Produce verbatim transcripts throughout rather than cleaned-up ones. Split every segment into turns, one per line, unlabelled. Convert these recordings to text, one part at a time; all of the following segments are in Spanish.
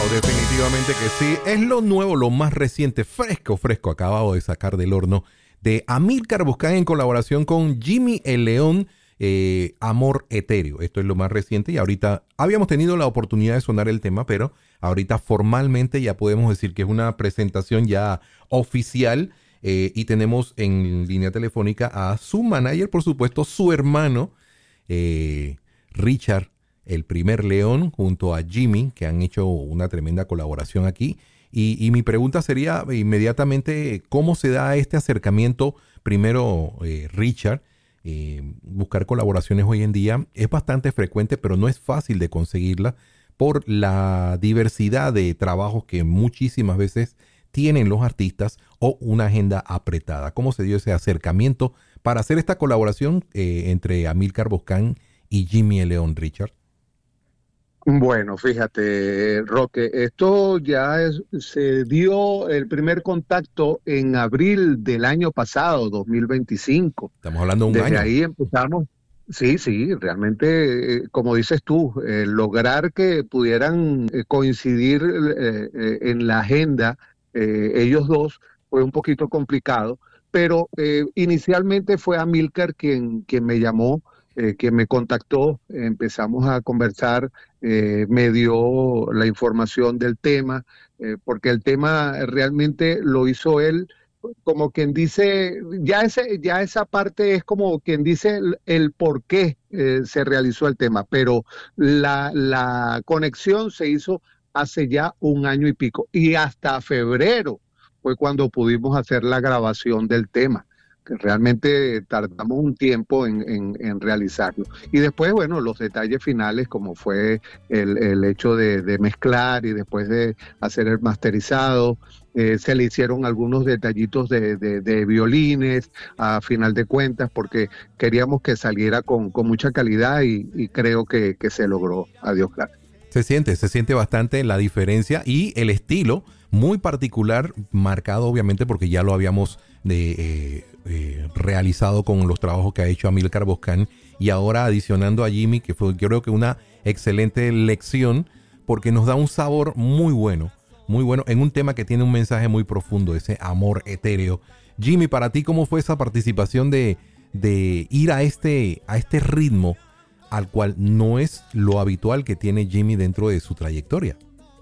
definitivamente que sí. Es lo nuevo, lo más reciente, fresco, fresco, acabado de sacar del horno de Amílcar Boscán en colaboración con Jimmy el León, eh, Amor Etéreo. Esto es lo más reciente y ahorita habíamos tenido la oportunidad de sonar el tema, pero ahorita formalmente ya podemos decir que es una presentación ya oficial eh, y tenemos en línea telefónica a su manager, por supuesto, su hermano, eh, Richard, el primer León, junto a Jimmy, que han hecho una tremenda colaboración aquí. Y, y mi pregunta sería inmediatamente, ¿cómo se da este acercamiento? Primero, eh, Richard, eh, buscar colaboraciones hoy en día es bastante frecuente, pero no es fácil de conseguirla por la diversidad de trabajos que muchísimas veces tienen los artistas o una agenda apretada. ¿Cómo se dio ese acercamiento para hacer esta colaboración eh, entre Amílcar Boscán y Jimmy el León, Richard?
Bueno, fíjate, Roque, esto ya es, se dio el primer contacto en abril del año pasado, dos mil veinticinco.
Estamos hablando de un
Desde
año.
ahí empezamos. Sí, sí, realmente, eh, como dices tú, eh, lograr que pudieran eh, coincidir eh, eh, en la agenda eh, ellos dos fue un poquito complicado, pero eh, inicialmente fue Amílcar quien, quien me llamó, eh, quien me contactó, eh, empezamos a conversar, eh, me dio la información del tema, eh, porque el tema realmente lo hizo él, como quien dice, ya, ese, ya esa parte es como quien dice el, el por qué eh, se realizó el tema, pero la, la conexión se hizo hace ya un año y pico, y hasta febrero fue cuando pudimos hacer la grabación del tema, que realmente tardamos un tiempo en, en, en realizarlo. Y después, bueno, los detalles finales, como fue el, el hecho de, de mezclar y después de hacer el masterizado, eh, se le hicieron algunos detallitos de, de, de violines, a final de cuentas, porque queríamos que saliera con, con mucha calidad y, y creo que, que se logró, a Dios gracias.
Se siente, se siente bastante la diferencia y el estilo muy particular, marcado obviamente porque ya lo habíamos de, eh, eh, realizado con los trabajos que ha hecho Amílcar Boscán y ahora adicionando a Jimmy, que fue, yo creo que una excelente lección porque nos da un sabor muy bueno, muy bueno en un tema que tiene un mensaje muy profundo, ese amor etéreo. Jimmy, para ti, ¿cómo fue esa participación de, de ir a este, a este ritmo al cual no es lo habitual que tiene Jimmy dentro de su trayectoria?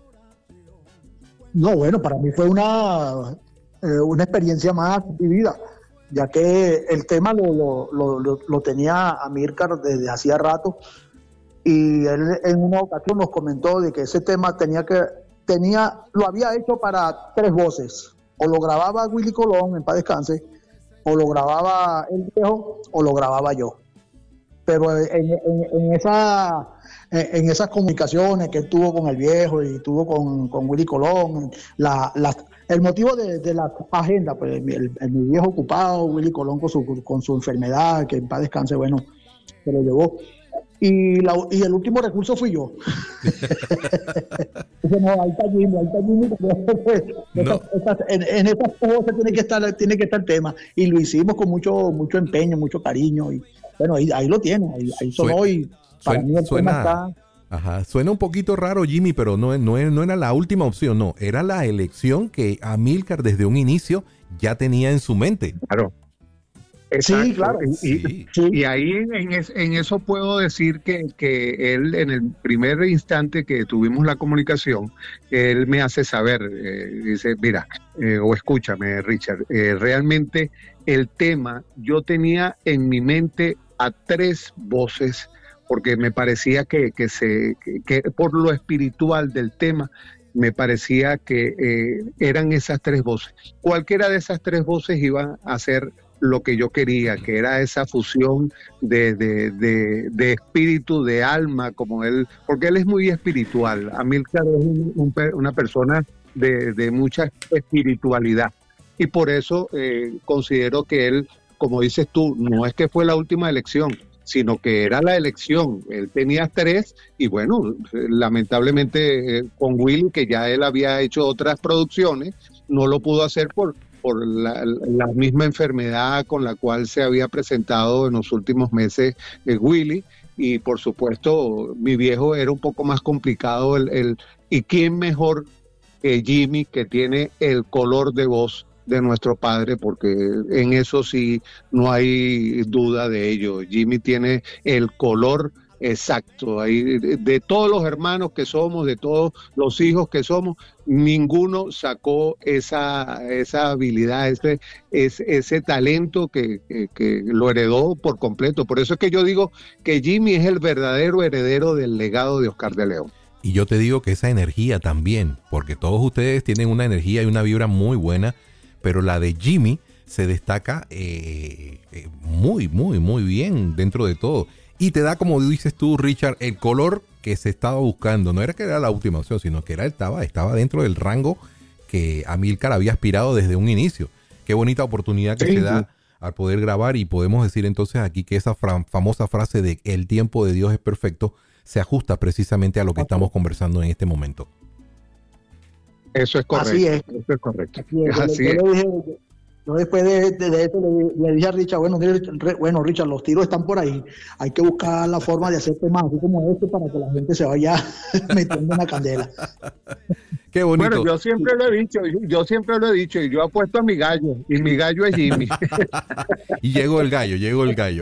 No, bueno, para mí fue una, eh, una experiencia más vivida, ya que el tema lo, lo, lo, lo, lo tenía Amílcar desde hacía rato, y él en una ocasión nos comentó de que ese tema tenía que, tenía, lo había hecho para tres voces, o lo grababa Willy Colón, en paz descanse, o lo grababa el viejo, o lo grababa yo. Pero en, en, en, esa, en esas comunicaciones que él tuvo con el viejo y tuvo con, con Willy Colón, la, la, el motivo de, de la agenda, pues el, el, mi viejo ocupado, Willy Colón con su, con su enfermedad, que en paz descanse, bueno, se lo llevó. Y, la, y el último recurso fui yo. Dice, no, ahí está Jimmy, ahí está Jimmy. No. Esas, en, en esas cosas tiene que estar, tiene que estar el tema. Y lo hicimos con mucho, mucho empeño, mucho cariño. Y bueno, ahí, ahí lo tiene, ahí, ahí sonó y para
suena,
mí el
suena,
tema está...
Ajá, suena un poquito raro, Jimmy, pero no, no, no era la última opción, no. Era la elección que Amílcar desde un inicio ya tenía en su mente.
Claro. Exacto.
Sí, claro.
Y,
sí.
y ahí en, es, en eso puedo decir que, que él, en el primer instante que tuvimos la comunicación, él me hace saber, eh, dice, mira, eh, o escúchame, Richard, eh, realmente el tema, yo tenía en mi mente a tres voces, porque me parecía que, que, se, que, que por lo espiritual del tema, me parecía que eh, eran esas tres voces. Cualquiera de esas tres voces iban a ser lo que yo quería, que era esa fusión de, de, de, de espíritu, de alma, como él, porque él es muy espiritual. Amílcar es un, un, una persona de, de mucha espiritualidad y por eso eh, considero que él, como dices tú, no es que fue la última elección, sino que era la elección. Él tenía tres y bueno, lamentablemente eh, con Willy, que ya él había hecho otras producciones, no lo pudo hacer por por la, la misma enfermedad con la cual se había presentado en los últimos meses eh, Willy, y por supuesto mi viejo era un poco más complicado, el, el y quién mejor que Jimmy, que tiene el color de voz de nuestro padre, porque en eso sí no hay duda de ello. Jimmy tiene el color exacto. Ahí, de, de todos los hermanos que somos, de todos los hijos que somos, ninguno sacó esa, esa habilidad, ese, ese, ese talento que, que, que lo heredó por completo. Por eso es que yo digo que Jimmy es el verdadero heredero del legado de Oscar de León.
Y yo te digo que esa energía también, porque todos ustedes tienen una energía y una vibra muy buena, pero la de Jimmy se destaca eh, eh, muy, muy, muy bien dentro de todo. Y te da, como dices tú, Richard, el color que se estaba buscando. No era que era la última opción, sino que era estaba, estaba dentro del rango que Amílcar había aspirado desde un inicio. Qué bonita oportunidad que sí se da al poder grabar, y podemos decir entonces aquí que esa fra- famosa frase de el tiempo de Dios es perfecto se ajusta precisamente a lo que estamos conversando en este momento.
Eso es correcto.
Así es.
Eso es correcto.
Así es.
Así
yo,
es.
yo, dije, yo después de, de, de eso le, le dije a Richard, bueno, bueno, Richard, los tiros están por ahí. Hay que buscar la forma de hacer temas así como este para que la gente se vaya metiendo en la candela.
Qué bonito.
Bueno, yo siempre lo he dicho, yo siempre lo he dicho, y yo apuesto a mi gallo, y mi gallo es Jimmy.
Y llegó el gallo, llegó el gallo.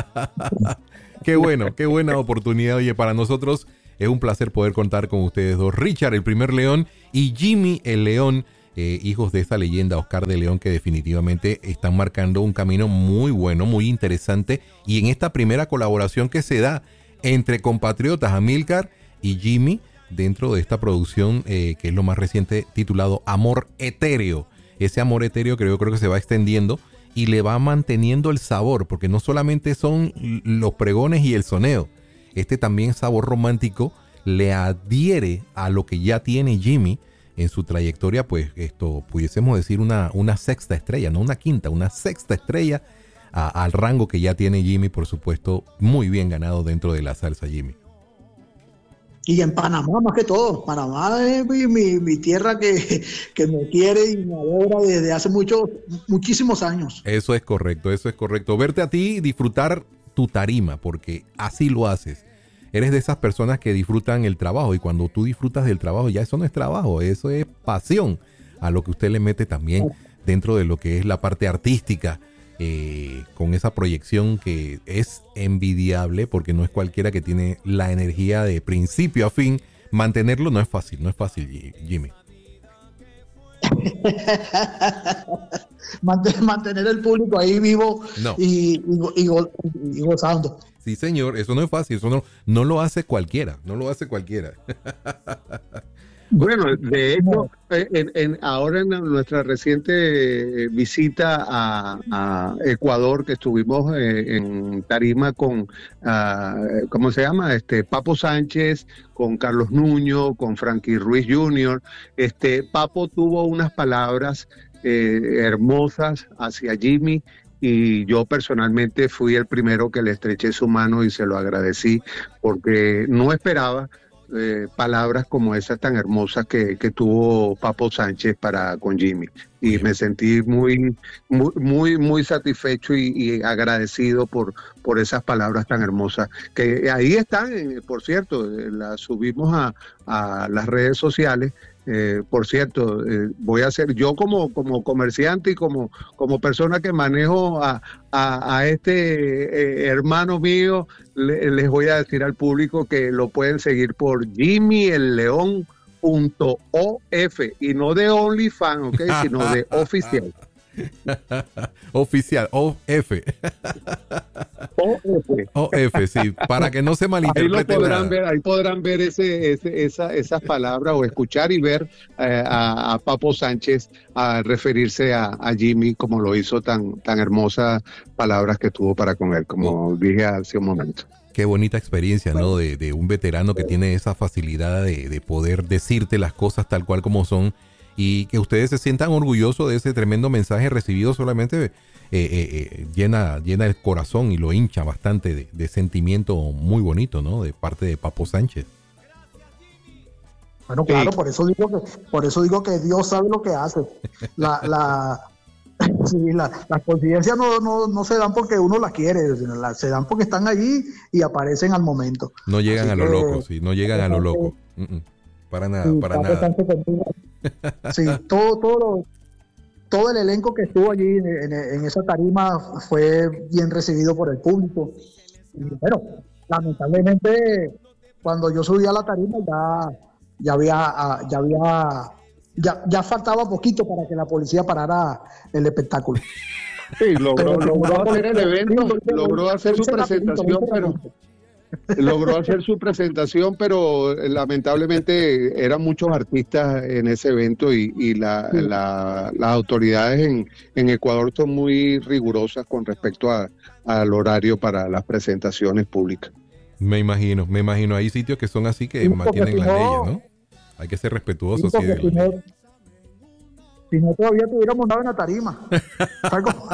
Qué bueno, qué buena oportunidad. Oye, para nosotros es un placer poder contar con ustedes dos. Richard, el primer león, y Jimmy, el león, eh, hijos de esa leyenda Oscar de León, que definitivamente están marcando un camino muy bueno, muy interesante. Y en esta primera colaboración que se da entre compatriotas Amílcar y Jimmy, dentro de esta producción eh, que es lo más reciente, titulado Amor Etéreo. Ese amor etéreo creo, creo que se va extendiendo y le va manteniendo el sabor, porque no solamente son los pregones y el soneo, este también sabor romántico le adhiere a lo que ya tiene Jimmy en su trayectoria, pues esto pudiésemos decir una, una sexta estrella, no una quinta, una sexta estrella a, al rango que ya tiene Jimmy, por supuesto, muy bien ganado dentro de la salsa Jimmy.
Y en Panamá, más que todo. Panamá es mi, mi, mi tierra que, que me quiere y me adora desde hace muchos, muchísimos años.
Eso es correcto, eso es correcto. Verte a ti disfrutar tu tarima, porque así lo haces. Eres de esas personas que disfrutan el trabajo, y cuando tú disfrutas del trabajo, ya eso no es trabajo, eso es pasión a lo que usted le mete también dentro de lo que es la parte artística. Eh, con esa proyección que es envidiable, porque no es cualquiera que tiene la energía de principio a fin. Mantenerlo no es fácil, no es fácil, Jimmy.
Mantener el público ahí vivo no. y, y, y, go, y gozando.
Sí, señor, eso no es fácil, eso no, no lo hace cualquiera, no lo hace cualquiera.
Bueno, de hecho, en, en, ahora en nuestra reciente visita a, a Ecuador, que estuvimos eh, en tarima con, uh, ¿cómo se llama? Este Papo Sánchez, con Carlos Nuño, con Frankie Ruiz junior Este, Papo tuvo unas palabras eh, hermosas hacia Jimmy, y yo personalmente fui el primero que le estreché su mano y se lo agradecí, porque no esperaba Eh, palabras como esas tan hermosas que, que tuvo Papo Sánchez para con Jimmy, y me sentí muy muy muy, muy satisfecho y, y agradecido por, por esas palabras tan hermosas, que ahí están, por cierto, las subimos a, a las redes sociales. Eh, por cierto, eh, voy a hacer, yo como, como comerciante y como, como persona que manejo a, a, a este eh, hermano mío, le, les voy a decir al público que lo pueden seguir por jimmy el león punto o f, y no de OnlyFans, ¿ok? Sino de oficial.
Oficial, O F.
O F.
O F, sí, para que no se malinterprete.
Ahí, podrán ver, ahí podrán ver ese, ese, esa, esas palabras, o escuchar y ver eh, a, a Papo Sánchez a referirse a, a Jimmy, como lo hizo, tan, tan hermosas palabras que tuvo para con él, como oh. dije hace un momento.
Qué bonita experiencia, ¿no? De, de un veterano que tiene esa facilidad de, de poder decirte las cosas tal cual como son, y que ustedes se sientan orgullosos de ese tremendo mensaje recibido. Solamente eh, eh, eh, llena, llena el corazón y lo hincha bastante de, de sentimiento muy bonito, ¿no? De parte de Papo Sánchez.
Bueno, claro, por eso digo que, por eso digo que Dios sabe lo que hace. La, la, Sí, la, las coincidencias no, no, no se dan porque uno las quiere, sino la- se dan porque están allí y aparecen al momento.
No llegan
Así
a lo
que,
loco, sí, no llegan a lo loco. Mm, mm. Para nada,
sí,
para
está
nada.
bastante conmigo. Sí, todo, todo, lo- todo el elenco que estuvo allí en, en- en esa tarima fue bien recibido por el público. Y bueno, lamentablemente, cuando yo subí a la tarima ya, ya había, ah, ya había, ya, ya faltaba poquito para que la policía parara el espectáculo.
Sí, logró,
Pero-
logró hacer el evento,
Sí,
logró hacer su
hice rapidito,
presentación,
hice
pero
rapidito.
logró hacer su presentación, pero eh, lamentablemente eran muchos artistas en ese evento y, y la,
Sí.
la- las autoridades en, en Ecuador son muy rigurosas con respecto a- al horario para las presentaciones públicas.
Me imagino, me imagino. Hay sitios que son así que
Sí, porque
mantienen
si
las
no-
leyes, ¿no? Hay que ser
Sí,
respetuosos. sí,
porque
de
si
las
no,
leyes.
si no todavía estuviera montado en la tarima. ¿Sabes cómo?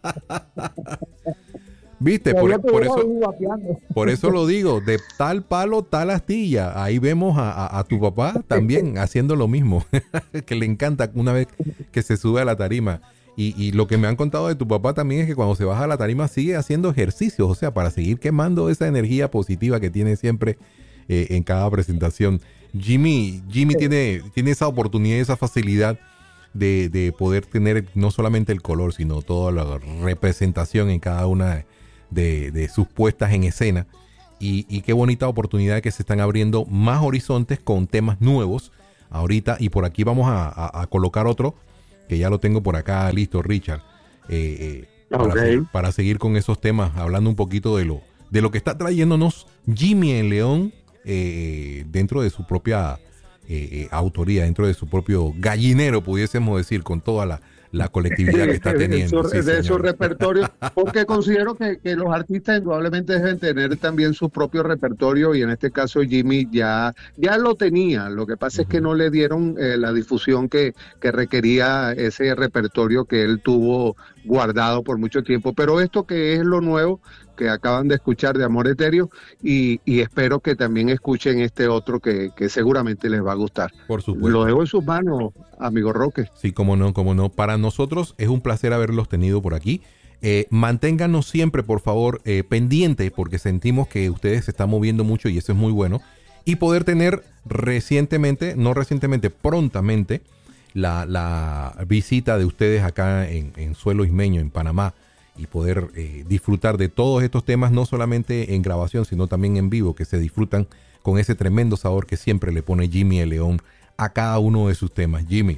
¿Viste?
Todavía
Por, por
estuviera
eso,
ahí vapeando.
por eso lo digo, de tal palo, tal astilla. Ahí vemos a, a- a tu papá también haciendo lo mismo, que le encanta una vez que se sube a la tarima. Y, y lo que me han contado de tu papá también es que cuando se baja a la tarima sigue haciendo ejercicios, o sea, para seguir quemando esa energía positiva que tiene siempre eh, en cada presentación. Jimmy, Jimmy
Sí.
tiene, tiene esa oportunidad, esa facilidad de, de poder tener no solamente el color, sino toda la representación en cada una de, de sus puestas en escena. Y, y qué bonita oportunidad que se están abriendo más horizontes con temas nuevos ahorita. Y por aquí vamos a, a- a colocar otro, que ya lo tengo por acá listo, Richard, eh, eh, para,
Ok.
se- para seguir con esos temas, hablando un poquito de lo, de lo que está trayéndonos Jimmy en León eh, dentro de su propia eh, eh, autoría, dentro de su propio gallinero, pudiésemos decir, con toda la, la colectividad que está
de,
teniendo.
su,
Sí,
de su
señor.
repertorio, porque considero que, que los artistas indudablemente deben tener también su propio repertorio y en este caso Jimmy ya, ya lo tenía, lo que pasa es que no le dieron eh, la difusión que, que requería ese repertorio que él tuvo guardado por mucho tiempo, pero esto que es lo nuevo que acaban de escuchar de Amor Etéreo y, y espero que también escuchen este otro que, que seguramente les va a gustar.
Por supuesto.
Lo dejo en sus manos, amigo Roque.
Sí, cómo no, cómo no. Para nosotros es un placer haberlos tenido por aquí. Eh, manténganos siempre, por favor, eh, pendientes, porque sentimos que ustedes se están moviendo mucho y eso es muy bueno. Y poder tener recientemente, no recientemente, prontamente, la, la visita de ustedes acá en, en suelo ismeño, en Panamá, y poder eh, disfrutar de todos estos temas, no solamente en grabación, sino también en vivo, que se disfrutan con ese tremendo sabor que siempre le pone Jimmy el León a cada uno de sus temas. Jimmy.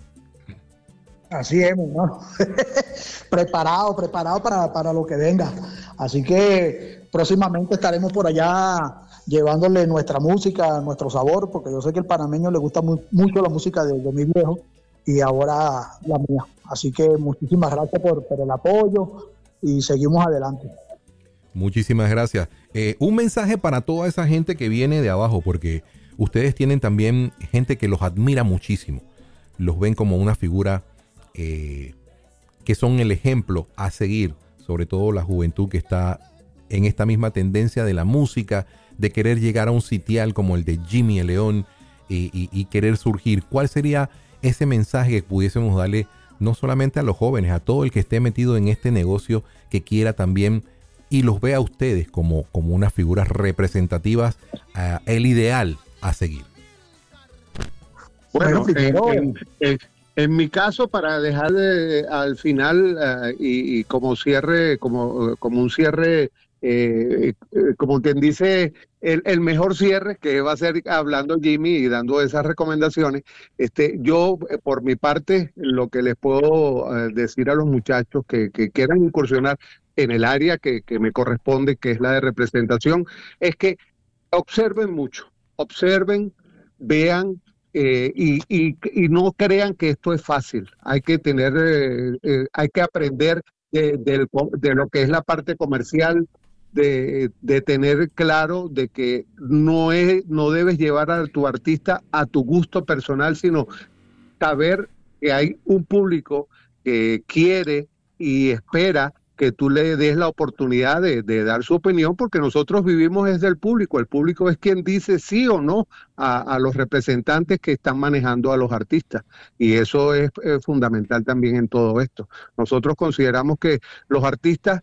Así es, mi hermano. preparado, preparado para, para lo que venga. Así que próximamente estaremos por allá llevándole nuestra música, nuestro sabor, porque yo sé que al panameño le gusta muy, mucho la música de, de mi viejo y ahora la mía. Así que muchísimas gracias por, por el apoyo y seguimos adelante.
Muchísimas gracias. Eh, un mensaje para toda esa gente que viene de abajo, porque ustedes tienen también gente que los admira muchísimo. Los ven como una figura eh, que son el ejemplo a seguir, sobre todo la juventud que está en esta misma tendencia de la música, de querer llegar a un sitial como el de Jimmy el León y, y, y querer surgir. ¿Cuál sería ese mensaje que pudiésemos darle no solamente a los jóvenes, a todo el que esté metido en este negocio, que quiera también y los vea a ustedes como, como unas figuras representativas, uh, el ideal a seguir?
Bueno,
Bueno, primero-
en, en- en mi caso, para dejar de- al final eh, y, y como cierre, como, como un cierre, eh, eh, como quien dice, el, el mejor cierre que va a ser hablando Jimmy y dando esas recomendaciones, este, yo eh, por mi parte lo que les puedo eh, decir a los muchachos que, que quieran incursionar en el área que, que me corresponde, que es la de representación, es que observen mucho, observen, vean. Eh, y, y, y no crean que esto es fácil. Hay que tener, eh, eh, hay que aprender de, del- de lo que es la parte comercial, de, de tener claro de que no es, no debes llevar a tu artista a tu gusto personal, sino saber que hay un público que quiere y espera que tú le des la oportunidad de, de dar su opinión, porque nosotros vivimos desde el público. El público es quien dice sí o no a, a los representantes que están manejando a los artistas. Y eso es, es fundamental también en todo esto. Nosotros consideramos que los artistas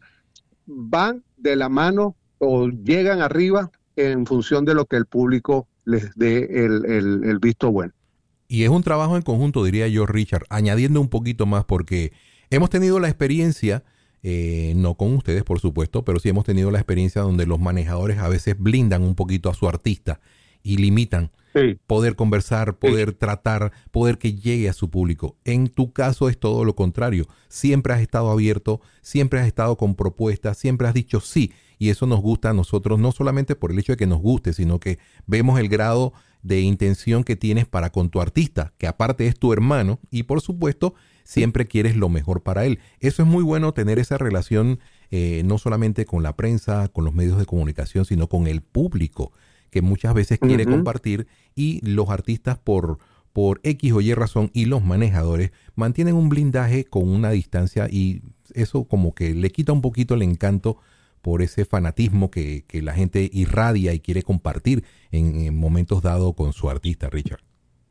van de la mano o llegan arriba en función de lo que el público les dé el, el, el visto bueno.
Y es un trabajo en conjunto, diría yo, Richard, añadiendo un poquito más, porque hemos tenido la experiencia, eh, no con ustedes, por supuesto, pero sí hemos tenido la experiencia donde los manejadores a veces blindan un poquito a su artista y limitan sí. poder conversar, poder sí. tratar, poder que llegue a su público. En tu caso es todo lo contrario. Siempre has estado abierto, siempre has estado con propuestas, siempre has dicho sí. Y eso nos gusta a nosotros, no solamente por el hecho de que nos guste, sino que vemos el grado de intención que tienes para con tu artista, que aparte es tu hermano, y por supuesto siempre quieres lo mejor para él. Eso es muy bueno, tener esa relación eh, no solamente con la prensa, con los medios de comunicación, sino con el público, que muchas veces quiere uh-huh. compartir, y los artistas por, por X o Y razón y los manejadores mantienen un blindaje con una distancia, y eso como que le quita un poquito el encanto por ese fanatismo que, que la gente irradia y quiere compartir en, en momentos dados con su artista, Richard.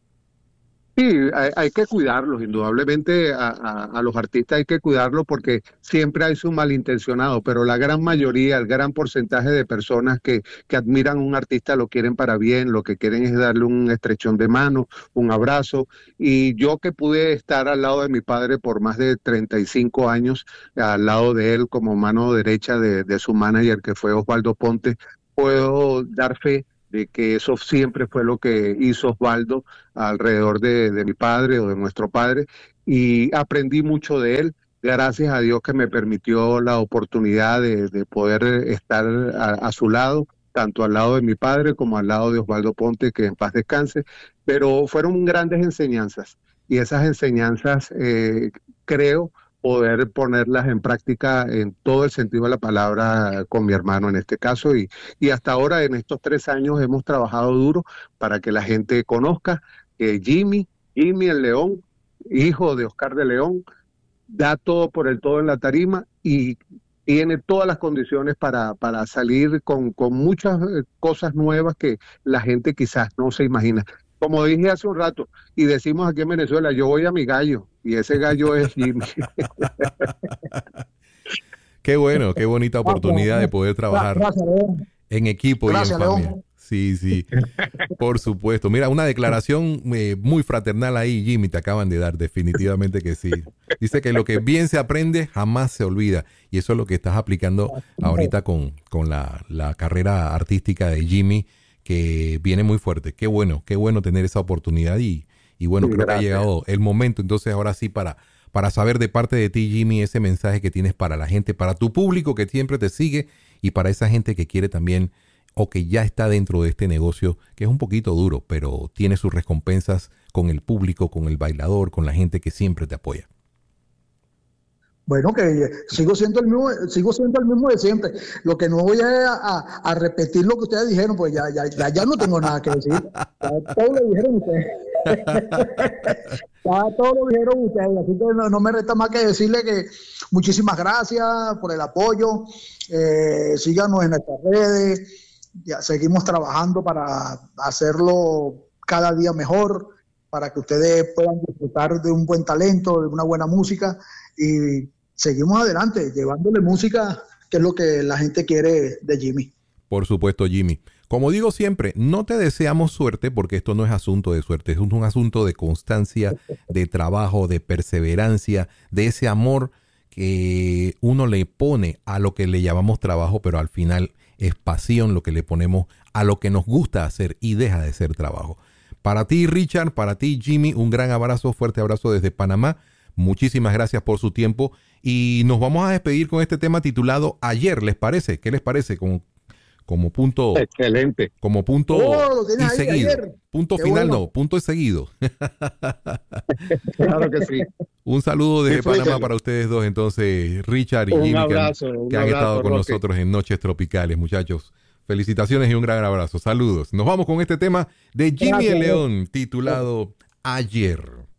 Sí, hay, hay que cuidarlos, indudablemente a, a, a los artistas hay que cuidarlos porque siempre hay su malintencionado, pero la gran mayoría, el gran porcentaje de personas que, que admiran a un artista lo quieren para bien, lo que quieren es darle un estrechón de mano, un abrazo, y yo que pude estar al lado de mi padre por más de treinta y cinco años, al lado de él como mano derecha de, de su manager que fue Osvaldo Ponte, puedo dar fe de que eso siempre fue lo que hizo Osvaldo alrededor de, de mi padre o de nuestro padre, y aprendí mucho de él, gracias a Dios que me permitió la oportunidad de, de poder estar a, a su lado, tanto al lado de mi padre como al lado de Osvaldo Ponte, que en paz descanse, pero fueron grandes enseñanzas, y esas enseñanzas eh, creo poder ponerlas en práctica en todo el sentido de la palabra con mi hermano en este caso, y, y hasta ahora en estos tres años hemos trabajado duro para que la gente conozca que Jimmy, Jimmy el León, hijo de Oscar de León, da todo por el todo en la tarima y tiene todas las condiciones para, para salir con, con muchas cosas nuevas que la gente quizás no se imagina. Como dije hace un rato, y decimos aquí en Venezuela, yo voy a mi gallo, y ese gallo es Jimmy.
Qué bueno, qué bonita oportunidad de poder trabajar Gracias, en equipo Gracias, y en familia. León. Sí, sí, por supuesto. Mira, una declaración eh, muy fraternal ahí, Jimmy, te acaban de dar, definitivamente que sí. Dice que lo que bien se aprende jamás se olvida, y eso es lo que estás aplicando ahorita con, con la, la carrera artística de Jimmy, que viene muy fuerte. Qué bueno, qué bueno tener esa oportunidad y, y bueno, sí, creo gracias. que ha llegado el momento. Entonces ahora sí para, para saber de parte de ti, Jimmy, ese mensaje que tienes para la gente, para tu público que siempre te sigue y para esa gente que quiere también o que ya está dentro de este negocio, que es un poquito duro, pero tiene sus recompensas con el público, con el bailador, con la gente que siempre te apoya.
Bueno, que sigo siendo el mismo, sigo siendo el mismo de siempre. Lo que no voy a, a, a repetir lo que ustedes dijeron, pues ya, ya, ya, ya no tengo nada que decir. Ya todo lo dijeron ustedes. Ya todo lo dijeron ustedes. Así que no, no me resta más que decirle que muchísimas gracias por el apoyo. Eh, síganos en nuestras redes. Ya seguimos trabajando para hacerlo cada día mejor, para que ustedes puedan disfrutar de un buen talento, de una buena música, y seguimos adelante, llevándole música, que es lo que la gente quiere de Jimmy.
Por supuesto, Jimmy. Como digo siempre, no te deseamos suerte porque esto no es asunto de suerte, es un, un asunto de constancia, de trabajo, de perseverancia, de ese amor que uno le pone a lo que le llamamos trabajo, pero al final es pasión lo que le ponemos a lo que nos gusta hacer y deja de ser trabajo. Para ti, Richard, para ti, Jimmy, un gran abrazo, fuerte abrazo desde Panamá. Muchísimas gracias por su tiempo y nos vamos a despedir con este tema titulado Ayer, ¿les parece? ¿Qué les parece? Como, como punto...
Excelente.
Como punto
oh,
y
ahí,
seguido.
Ayer.
Punto
Qué
final
bueno.
no, punto y seguido.
Claro que sí.
Un saludo desde
Disfrútenlo.
Panamá para ustedes dos, entonces, Richard y
Un
Jimmy,
abrazo,
que han,
un
que han
abrazo,
estado con
Roque.
nosotros en Noches Tropicales, muchachos. Felicitaciones y un gran abrazo. Saludos. Nos vamos con este tema de Jimmy
Gracias,
el León, titulado Ayer.